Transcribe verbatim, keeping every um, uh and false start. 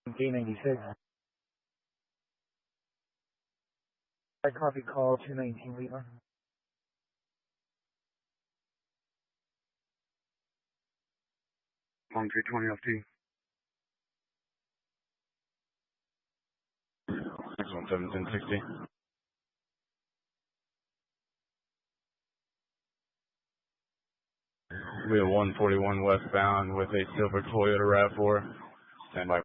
K ninety-six. I copy call two nineteen Lima. Long three twenty F T. six one seven ten sixty. We have one forty-one westbound with a silver Toyota RAV four. Stand by